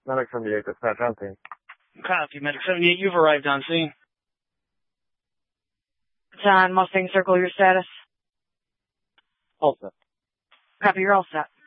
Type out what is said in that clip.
Medic 78, dispatch on scene. Copy, Medic 78, you've arrived on scene. John, Mustang Circle, your status? All set. Copy, you're all set.